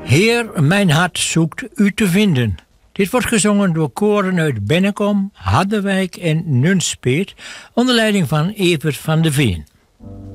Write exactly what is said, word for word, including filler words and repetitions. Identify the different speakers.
Speaker 1: Heer, mijn hart zoekt u te vinden. Dit wordt gezongen door koren uit Bennekom, Harderwijk en Nunspeet onder leiding van Evert van de Veen.